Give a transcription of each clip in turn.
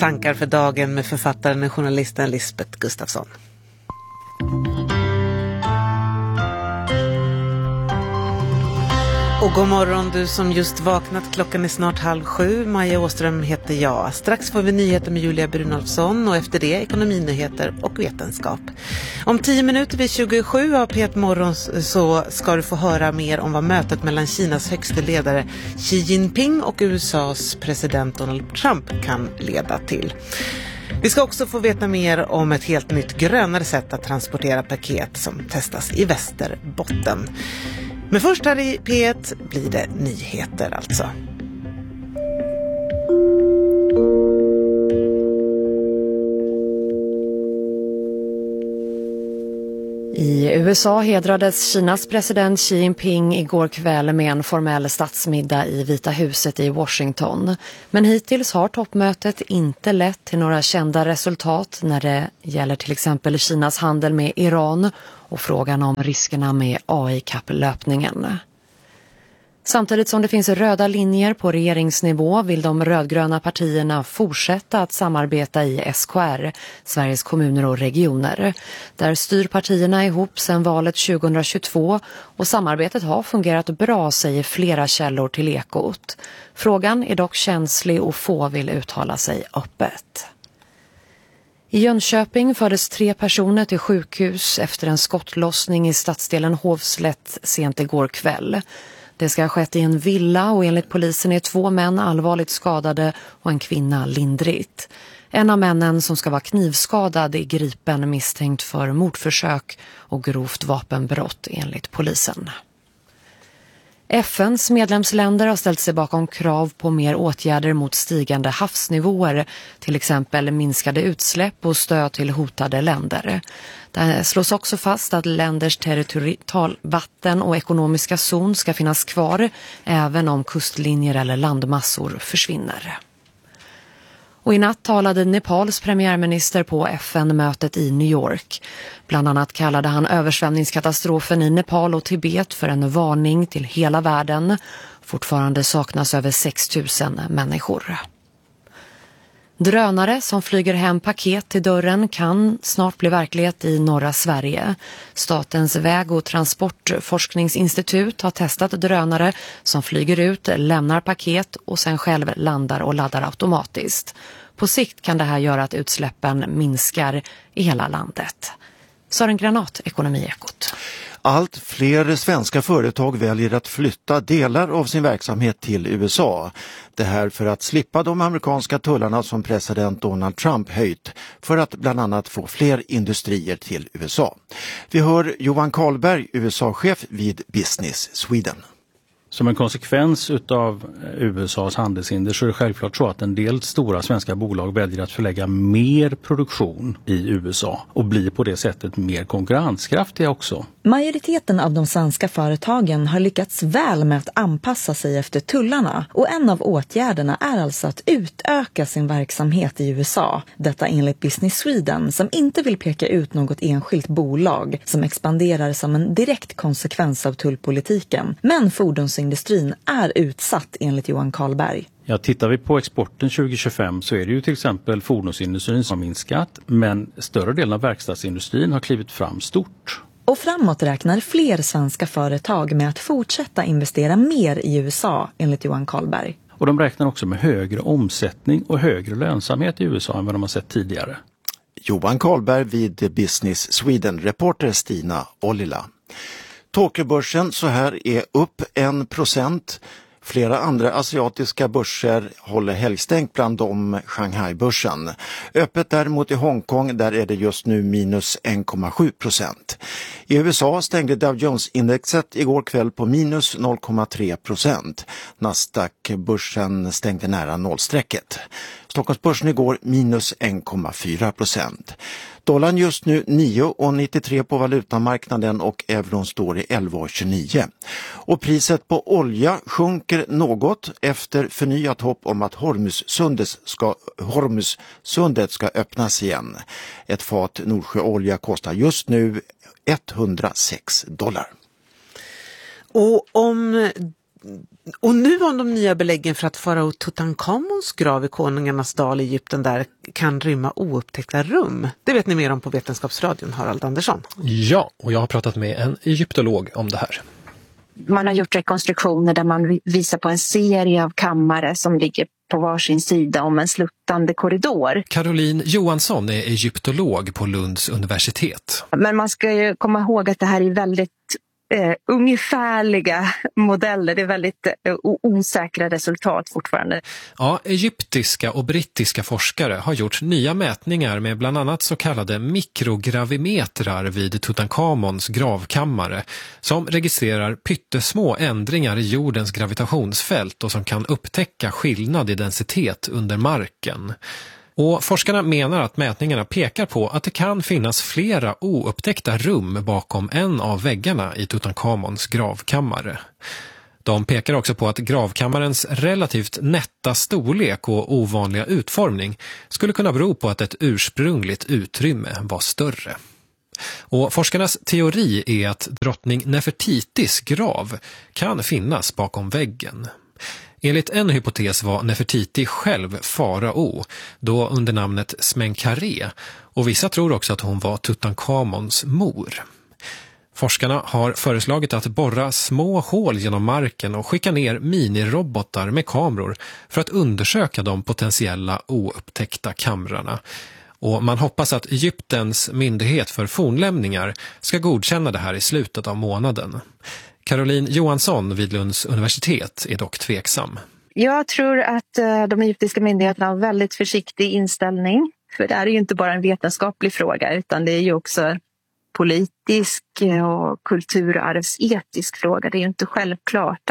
tankar för dagen med författaren och journalisten Lisbeth Gustafsson. Och god morgon du som just vaknat, klockan är snart 6:30. Maja Åström heter jag. Strax får vi nyheter med Julia Brynolfsson och efter det ekonominyheter och vetenskap. Om 10 minuter vid 27 av P1 Morgon så ska du få höra mer om vad mötet mellan Kinas högste ledare Xi Jinping och USAs president Donald Trump kan leda till. Vi ska också få veta mer om ett helt nytt grönare sätt att transportera paket som testas i Västerbotten. Men först här i P1 blir det nyheter alltså. I USA hedrades Kinas president Xi Jinping igår kväll med en formell statsmiddag i Vita huset i Washington. Men hittills har toppmötet inte lett till några kända resultat när det gäller till exempel Kinas handel med Iran och frågan om riskerna med AI-kapplöpningen. Samtidigt som det finns röda linjer på regeringsnivå vill de rödgröna partierna fortsätta att samarbeta i SKR, Sveriges kommuner och regioner. Där styr partierna ihop sedan valet 2022 och samarbetet har fungerat bra, säger flera källor till Ekot. Frågan är dock känslig och få vill uttala sig öppet. I Jönköping fördes 3 personer till sjukhus efter en skottlossning i stadsdelen Hovslätt sent igår kväll. Det ska ha skett i en villa och enligt polisen är 2 män allvarligt skadade och en kvinna lindrigt. En av männen som ska vara knivskadad är gripen misstänkt för mordförsök och grovt vapenbrott enligt polisen. FNs medlemsländer har ställt sig bakom krav på mer åtgärder mot stigande havsnivåer, till exempel minskade utsläpp och stöd till hotade länder. Det slås också fast att länders territorialvatten och ekonomiska zon ska finnas kvar även om kustlinjer eller landmassor försvinner. Och i natt talade Nepals premiärminister på FN-mötet i New York. Bland annat kallade han översvämningskatastrofen i Nepal och Tibet för en varning till hela världen. Fortfarande saknas över 6 000 människor. Drönare som flyger hem paket till dörren kan snart bli verklighet i norra Sverige. Statens väg- och transportforskningsinstitut har testat drönare som flyger ut, lämnar paket och sen själv landar och laddar automatiskt. På sikt kan det här göra att utsläppen minskar i hela landet. Sören Granat, Ekonomiekot. Allt fler svenska företag väljer att flytta delar av sin verksamhet till USA. Det här för att slippa de amerikanska tullarna som president Donald Trump höjt för att bland annat få fler industrier till USA. Vi hör Johan Karlberg, USA-chef vid Business Sweden. Som en konsekvens utav USAs handelshinder så är det självklart så att en del stora svenska bolag väljer att förlägga mer produktion i USA och blir på det sättet mer konkurrenskraftiga också. Majoriteten av de svenska företagen har lyckats väl med att anpassa sig efter tullarna och en av åtgärderna är alltså att utöka sin verksamhet i USA. Detta enligt Business Sweden som inte vill peka ut något enskilt bolag som expanderar som en direkt konsekvens av tullpolitiken. Men fordonsindustrin är utsatt enligt Johan Karlberg. Ja, tittar vi på exporten 2025 så är det ju till exempel fordonsindustrin som har minskat, men större delen av verkstadsindustrin har klivit fram stort. Och framåt räknar fler svenska företag med att fortsätta investera mer i USA enligt Johan Karlberg. Och de räknar också med högre omsättning och högre lönsamhet i USA än vad de har sett tidigare. Johan Karlberg vid Business Sweden, reporter Stina Ollila. Tokyobörsen så här är upp 1%. Flera andra asiatiska börser håller helgstängt, bland dem Shanghai-börsen. Öppet däremot i Hongkong, där är det just nu minus 1,7%. I USA stängde Dow Jones-indexet igår kväll på minus 0,3%. Nasdaq-börsen stängde nära nollstrecket. Stockholmsbörsen igår minus 1,4%. Dollarn just nu 9,93 på valutamarknaden och euron står i 11,29. Och priset på olja sjunker något efter förnyat hopp om att Hormuzsundet ska öppnas igen. Ett fat Nordsjöolja kostar just nu $106. Och om Och nu om de nya beläggen för att farao Tutankhamons grav i Konungarnas dal i Egypten där kan rymma oupptäckta rum. Det vet ni mer om på Vetenskapsradion, Harald Andersson. Ja, och jag har pratat med en egyptolog om det här. Man har gjort rekonstruktioner där man visar på en serie av kammare som ligger på varsin sida om en sluttande korridor. Caroline Johansson är egyptolog på Lunds universitet. Men man ska ju komma ihåg att det här är väldigt ungefärliga modeller. Det är väldigt osäkra resultat fortfarande. Ja, egyptiska och brittiska forskare har gjort nya mätningar med bland annat så kallade mikrogravimetrar vid Tutankhamons gravkammare som registrerar pyttesmå ändringar i jordens gravitationsfält och som kan upptäcka skillnad i densitet under marken. Och forskarna menar att mätningarna pekar på att det kan finnas flera oupptäckta rum bakom en av väggarna i Tutankhamons gravkammare. De pekar också på att gravkammarens relativt nätta storlek och ovanliga utformning skulle kunna bero på att ett ursprungligt utrymme var större. Och forskarnas teori är att drottning Nefertitis grav kan finnas bakom väggen. Enligt en hypotes var Nefertiti själv farao, då under namnet Smenkhare, och vissa tror också att hon var Tutankhamons mor. Forskarna har föreslagit att borra små hål genom marken och skicka ner minirobotar med kameror för att undersöka de potentiella oupptäckta kamrarna. Och man hoppas att Egyptens myndighet för fornlämningar ska godkänna det här i slutet av månaden. Caroline Johansson vid Lunds universitet är dock tveksam. Jag tror att de egyptiska myndigheterna har en väldigt försiktig inställning. För det här är ju inte bara en vetenskaplig fråga utan det är ju också politisk och kulturarvsetisk fråga. Det är ju inte självklart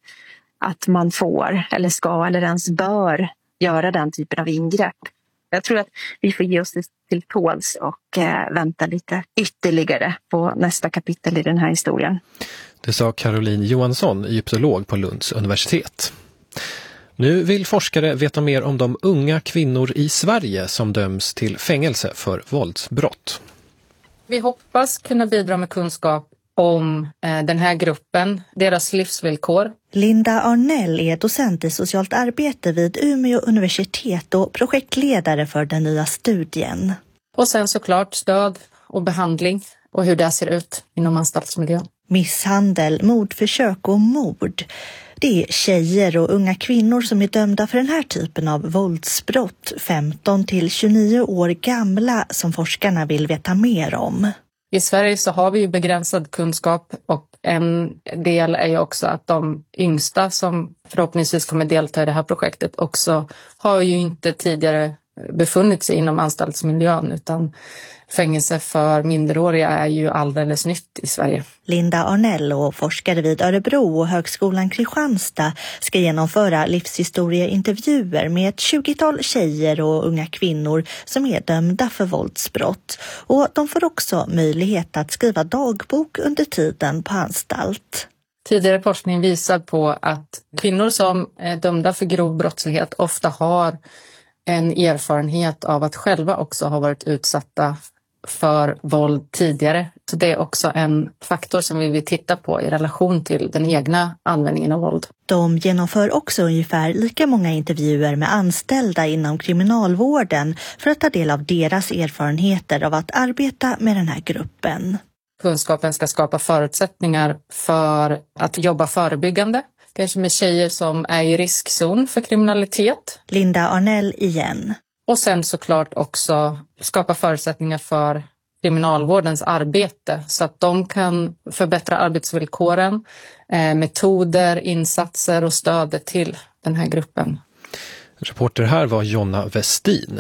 att man får eller ska eller ens bör göra den typen av ingrepp. Jag tror att vi får ge oss till tåls och vänta lite ytterligare på nästa kapitel i den här historien. Det sa Caroline Johansson, egyptolog på Lunds universitet. Nu vill forskare veta mer om de unga kvinnor i Sverige som döms till fängelse för våldsbrott. Vi hoppas kunna bidra med kunskap om den här gruppen, deras livsvillkor. Linda Arnell är docent i socialt arbete vid Umeå universitet och projektledare för den nya studien. Och sen såklart stöd och behandling och hur det ser ut inom anstaltsmiljön. Misshandel, mordförsök och mord. Det är tjejer och unga kvinnor som är dömda för den här typen av våldsbrott, 15 till 29 år gamla, som forskarna vill veta mer om. I Sverige så har vi ju begränsad kunskap och en del är ju också att de yngsta som förhoppningsvis kommer delta i det här projektet också har ju inte tidigare befunnit sig inom anstaltsmiljön utan fängelse för minderåriga är ju alldeles nytt i Sverige. Linda Arnell och forskare vid Örebro och Högskolan Kristianstad ska genomföra livshistorieintervjuer med ett 20-tal tjejer och unga kvinnor som är dömda för våldsbrott. Och de får också möjlighet att skriva dagbok under tiden på anstalt. Tidigare forskning visar på att kvinnor som är dömda för grov brottslighet ofta har en erfarenhet av att själva också ha varit utsatta för våld tidigare. Så det är också en faktor som vi vill titta på i relation till den egna användningen av våld. De genomför också ungefär lika många intervjuer med anställda inom kriminalvården för att ta del av deras erfarenheter av att arbeta med den här gruppen. Kunskapen ska skapa förutsättningar för att jobba förebyggande. Kanske med tjejer som är i riskzon för kriminalitet. Linda Arnell igen. Och sen såklart också skapa förutsättningar för kriminalvårdens arbete så att de kan förbättra arbetsvillkoren, metoder, insatser och stöd till den här gruppen. Reporter här var Jonna Westin.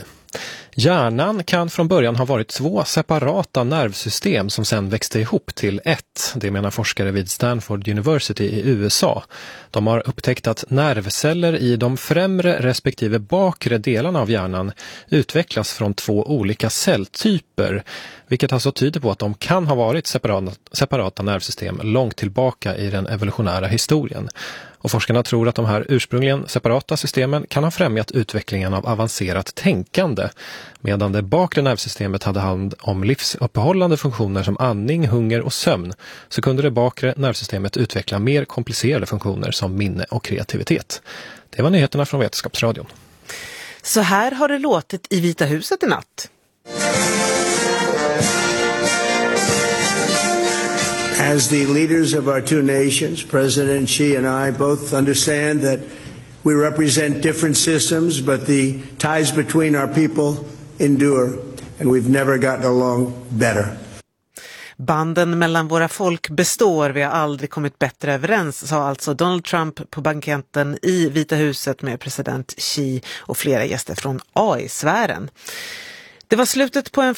Hjärnan kan från början ha varit 2 separata nervsystem som sedan växte ihop till ett. Det menar forskare vid Stanford University i USA. De har upptäckt att nervceller i de främre respektive bakre delarna av hjärnan utvecklas från 2 olika celltyper, vilket alltså tyder på att de kan ha varit separata nervsystem långt tillbaka i den evolutionära historien. Och forskarna tror att de här ursprungligen separata systemen kan ha främjat utvecklingen av avancerat tänkande, medan det bakre nervsystemet hade hand om livsuppehållande funktioner som andning, hunger och sömn, så kunde det bakre nervsystemet utveckla mer komplicerade funktioner som minne och kreativitet. Det var nyheterna från Vetenskapsradion. Så här har det låtit i Vita huset i natt. As the leaders of our two nations, President Xi and I both understand that we represent different systems, but the ties between our people endure, and we've never gotten along better. Banden mellan våra folk består, vi har aldrig kommit bättre överens, sa alltså Donald Trump på banketten i Vita huset med president Xi och flera gäster från AI-sfären. Det var slutet på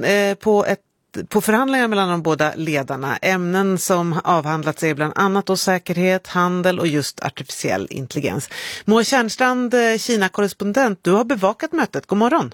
på förhandlingar mellan de båda ledarna. Ämnen som avhandlats är bland annat då säkerhet, handel och just artificiell intelligens. Moa Tjärnstrand, Kina-korrespondent, du har bevakat mötet. God morgon.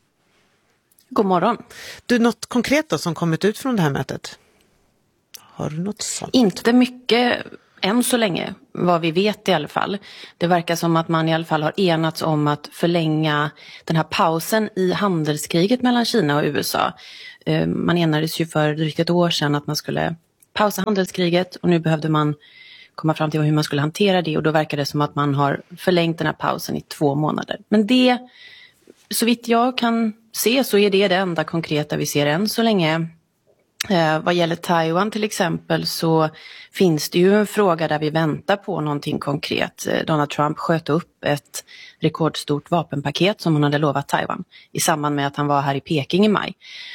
God morgon. Du, något konkret då som kommit ut från det här mötet? Har du något sånt? Inte mycket än så länge, vad vi vet i alla fall. Det verkar som att man i alla fall har enats om att förlänga den här pausen i handelskriget mellan Kina och USA. Man enades ju för drygt ett år sedan att man skulle pausa handelskriget och nu behövde man komma fram till hur man skulle hantera det, och då verkar det som att man har förlängt den här pausen i 2 månader. Men det, så vitt jag kan se, så är det enda konkreta vi ser än så länge. Vad gäller Taiwan till exempel så finns det ju en fråga där vi väntar på någonting konkret. Donald Trump sköt upp ett rekordstort vapenpaket som han hade lovat Taiwan i samband med att han var här i Peking i maj.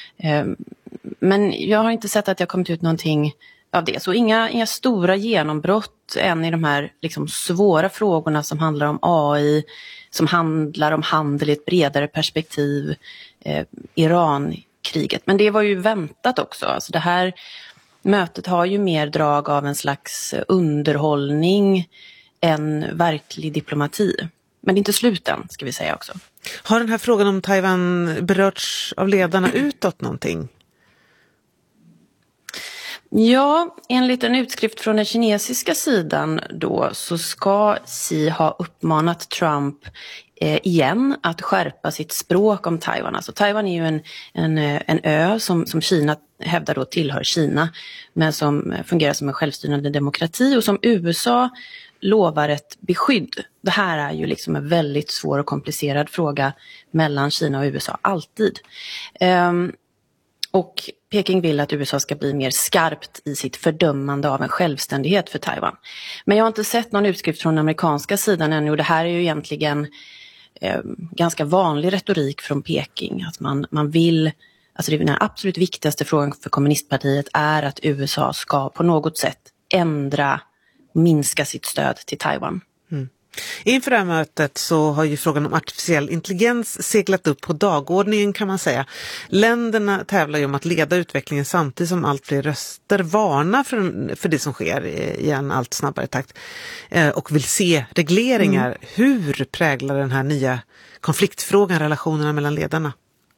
Men jag har inte sett att det har kommit ut någonting av det. Så inga stora genombrott än i de här liksom svåra frågorna som handlar om AI, som handlar om handel i ett bredare perspektiv, Iran-kriget. Men det var ju väntat också. Alltså det här mötet har ju mer drag av en slags underhållning än verklig diplomati. Men det är inte slut än, ska vi säga också. Har den här frågan om Taiwan berörts av ledarna utåt någonting? Ja, enligt en utskrift från den kinesiska sidan då så ska Xi ha uppmanat Trump igen att skärpa sitt språk om Taiwan. Alltså Taiwan är ju en ö som Kina hävdar då tillhör Kina, men som fungerar som en självstyrande demokrati och som USA lovar ett beskydd. Det här är ju liksom en väldigt svår och komplicerad fråga mellan Kina och USA, alltid. Och Peking vill att USA ska bli mer skarpt i sitt fördömande av en självständighet för Taiwan. Men jag har inte sett någon utskrift från den amerikanska sidan ännu, och det här är ju egentligen ganska vanlig retorik från Peking. Att man vill, alltså den absolut viktigaste frågan för kommunistpartiet är att USA ska på något sätt minska sitt stöd till Taiwan. Mm. Inför det här mötet så har ju frågan om artificiell intelligens seglat upp på dagordningen, kan man säga. Länderna tävlar ju om att leda utvecklingen samtidigt som allt fler röster varnar för det som sker i en allt snabbare takt och vill se regleringar. Hur präglar den här nya konfliktfrågan relationerna mellan ledarna?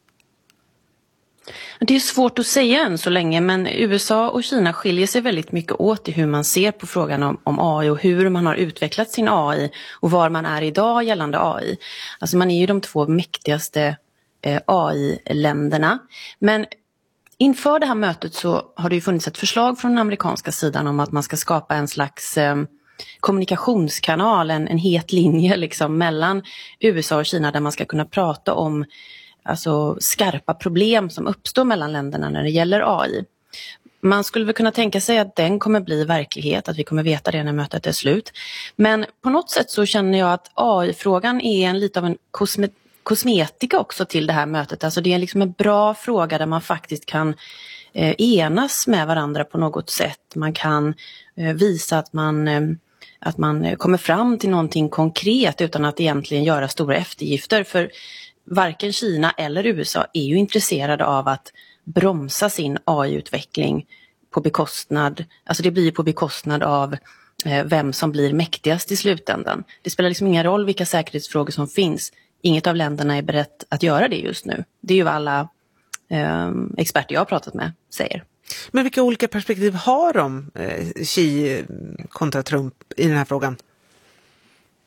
Det är svårt att säga än så länge, men USA och Kina skiljer sig väldigt mycket åt i hur man ser på frågan om AI och hur man har utvecklat sin AI och var man är idag gällande AI. Alltså man är ju de 2 mäktigaste AI-länderna. Men inför det här mötet så har det ju funnits ett förslag från den amerikanska sidan om att man ska skapa en slags kommunikationskanal, en het linje liksom mellan USA och Kina där man ska kunna prata om alltså skarpa problem som uppstår mellan länderna när det gäller AI. Man skulle väl kunna tänka sig att den kommer bli verklighet, att vi kommer veta det när mötet är slut. Men på något sätt så känner jag att AI-frågan är lite av en kosmetika också till det här mötet. Alltså det är liksom en bra fråga där man faktiskt kan enas med varandra på något sätt. Man kan visa att man kommer fram till någonting konkret utan att egentligen göra stora eftergifter. För varken Kina eller USA är ju intresserade av att bromsa sin AI-utveckling på bekostnad, alltså det blir på bekostnad av vem som blir mäktigast i slutändan. Det spelar liksom ingen roll vilka säkerhetsfrågor som finns. Inget av länderna är berett att göra det just nu. Det är ju vad alla experter jag har pratat med säger. Men vilka olika perspektiv har de Xi kontra Trump i den här frågan?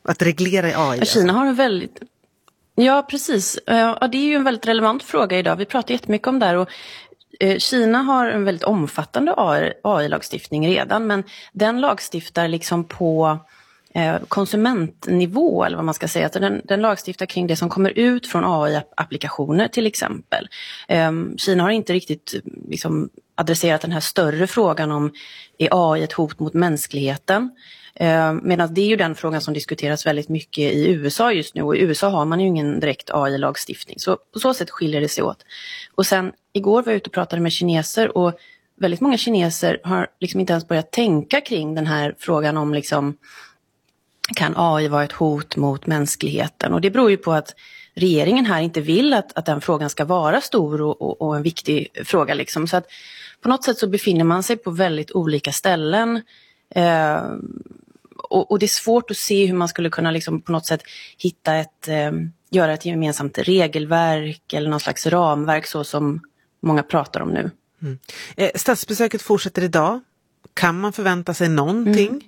Att reglera AI? Kina har en väldigt... Ja, precis. Ja, det är ju en väldigt relevant fråga idag. Vi pratar jättemycket om det här och Kina har en väldigt omfattande AI-lagstiftning redan, men den lagstiftar liksom på konsumentnivå eller vad man ska säga. Alltså den lagstiftar kring det som kommer ut från AI-applikationer till exempel. Kina har inte riktigt liksom adresserat den här större frågan om är AI ett hot mot mänskligheten. Medan det är ju den frågan som diskuteras väldigt mycket i USA just nu, och i USA har man ju ingen direkt AI-lagstiftning, så på så sätt skiljer det sig åt. Och sen igår var jag ute och pratade med kineser, och väldigt många kineser har liksom inte ens börjat tänka kring den här frågan om liksom, kan AI vara ett hot mot mänskligheten? Och det beror ju på att regeringen här inte vill att den frågan ska vara stor och en viktig fråga liksom. Så att på något sätt så befinner man sig på väldigt olika ställen. Och det är svårt att se hur man skulle kunna liksom på något sätt hitta göra ett gemensamt regelverk eller någon slags ramverk så som många pratar om nu. Statsbesöket fortsätter idag. Kan man förvänta sig någonting?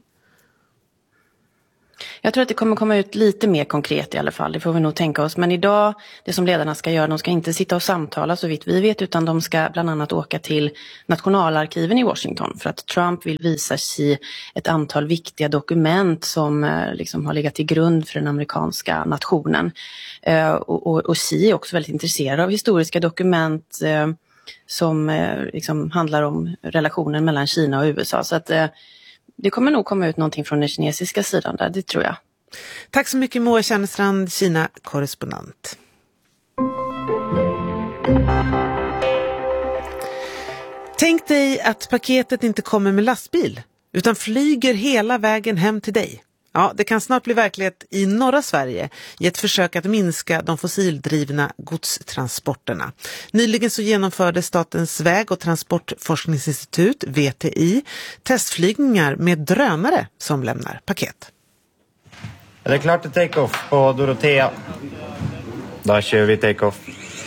Jag tror att det kommer komma ut lite mer konkret i alla fall, det får vi nog tänka oss. Men idag, det som ledarna ska göra, de ska inte sitta och samtala så vitt vi vet, utan de ska bland annat åka till nationalarkiven i Washington för att Trump vill visa sig ett antal viktiga dokument som liksom har legat till grund för den amerikanska nationen. Och Xi är också väldigt intresserad av historiska dokument som liksom handlar om relationen mellan Kina och USA. Så att det kommer nog komma ut någonting från den kinesiska sidan där, det tror jag. Tack så mycket Moa Kärnestrand, Kina-korrespondent. Tänk dig att paketet inte kommer med lastbil utan flyger hela vägen hem till dig. Ja, det kan snart bli verklighet i norra Sverige i ett försök att minska de fossildrivna godstransporterna. Nyligen så genomförde Statens väg- och transportforskningsinstitut, VTI, testflygningar med drönare som lämnar paket. Är det klart till take-off på Dorotea? Då kör vi take-off.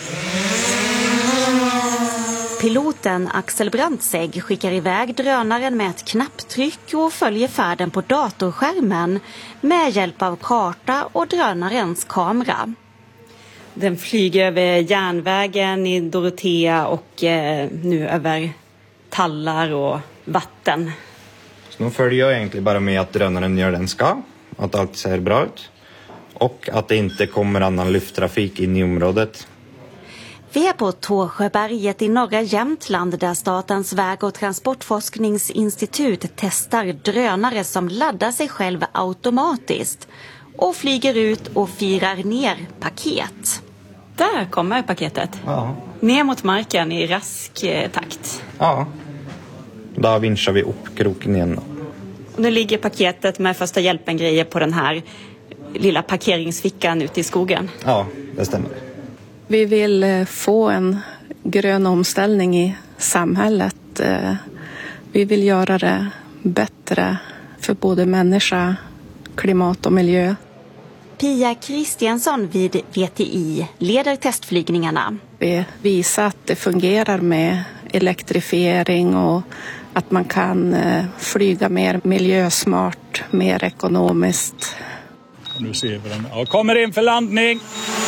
Piloten Axel Brandtzegg skickar iväg drönaren med ett knapptryck och följer färden på datorskärmen med hjälp av karta och drönarens kamera. Den flyger över järnvägen i Dorotea och nu över tallar och vatten. Så nu följer jag egentligen bara med att drönaren gör den ska, att allt ser bra ut och att det inte kommer annan lufttrafik in i området. Vi är på Tåsjöberget i norra Jämtland där Statens väg- och transportforskningsinstitut testar drönare som laddar sig själv automatiskt och flyger ut och firar ner paket. Där kommer paketet. Ja. Ner mot marken i rask takt. Ja, då vinschar vi upp kroken igen. Och nu ligger paketet med första hjälpen-grejer på den här lilla parkeringsfickan ute i skogen. Ja, det stämmer. Vi vill få en grön omställning i samhället. Vi vill göra det bättre för både människa, klimat och miljö. Pia Kristiansson vid VTI leder testflygningarna. Vi visar att det fungerar med elektrifiering och att man kan flyga mer miljösmart, mer ekonomiskt. Och nu ser vi den. Ja, kommer in för landning!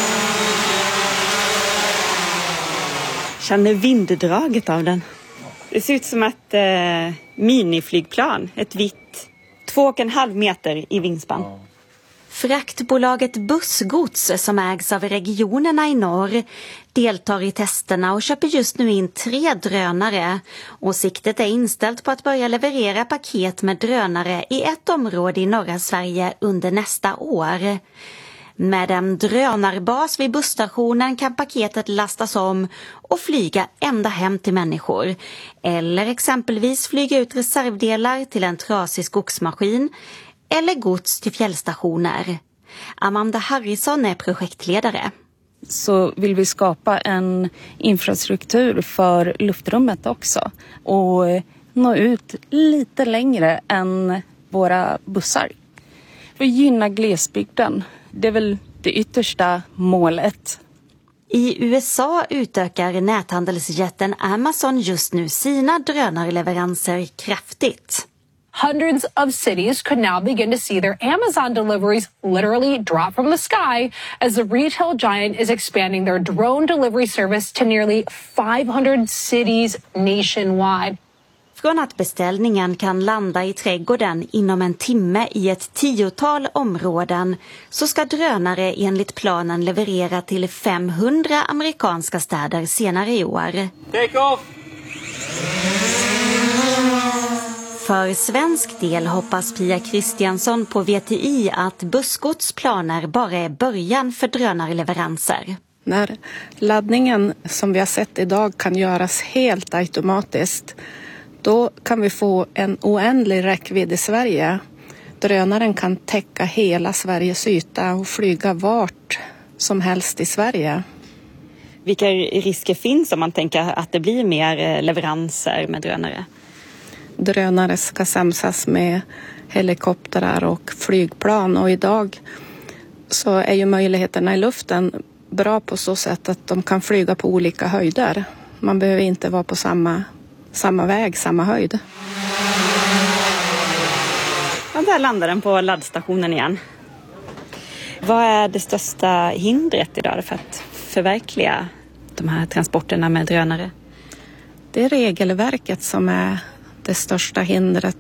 Känner vinddraget av den. Det ser ut som ett miniflygplan. Ett vitt 2,5 meter i vingspann. Ja. Fraktbolaget Bussgods som ägs av regionerna i norr deltar i testerna och köper just nu in 3 drönare. Och siktet är inställt på att börja leverera paket med drönare i ett område i norra Sverige under nästa år. Med en drönarbas vid busstationen kan paketet lastas om och flyga ända hem till människor. Eller exempelvis flyga ut reservdelar till en trasig skogsmaskin eller gods till fjällstationer. Amanda Harrison är projektledare. Så vill vi skapa en infrastruktur för luftrummet också och nå ut lite längre än våra bussar. För att gynna glesbygden. Det är väl det yttersta målet. I USA utökar näthandelsjätten Amazon just nu sina drönarleveranser kraftigt. Hundreds of cities could now begin to see their Amazon deliveries literally drop from the sky as the retail giant is expanding their drone delivery service to nearly 500 cities nationwide. Från att beställningen kan landa i trädgården inom en timme i ett 10-tal områden så ska drönare enligt planen leverera till 500 amerikanska städer senare i år. Take off! För svensk del hoppas Pia Kristiansson på VTI att Bussgods planer bara är början för drönarleveranser. När laddningen som vi har sett idag kan göras helt automatiskt, då kan vi få en oändlig räckvidd i Sverige. Drönaren kan täcka hela Sveriges yta och flyga vart som helst i Sverige. Vilka risker finns om man tänker att det blir mer leveranser med drönare? Drönare ska samsas med helikoptrar och flygplan, och idag så är ju möjligheterna i luften bra på så sätt att de kan flyga på olika höjder. Man behöver inte vara på samma väg, samma höjd. Ja, där landar den på laddstationen igen. Vad är det största hindret idag för att förverkliga de här transporterna med drönare? Det är regelverket som är det största hindret.